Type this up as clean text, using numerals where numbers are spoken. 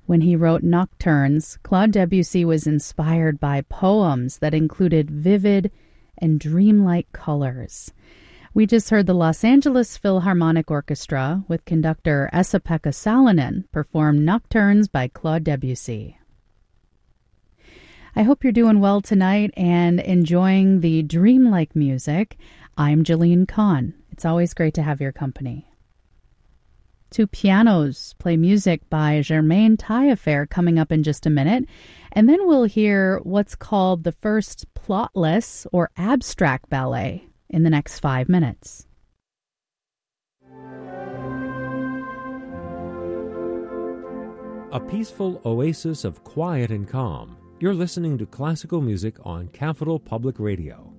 When he wrote Nocturnes, Claude Debussy was inspired by poems that included vivid and dreamlike colors. We just heard the Los Angeles Philharmonic Orchestra with conductor Esa-Pekka Salonen perform Nocturnes by Claude Debussy. I hope you're doing well tonight and enjoying the dreamlike music. I'm Jeline Kahn. It's always great to have your company. Two pianos play music by Germain Taillefer coming up in just a minute, and then we'll hear what's called the first plotless or abstract ballet in the next 5 minutes. A peaceful oasis of quiet and calm. You're listening to classical music on Capital Public Radio.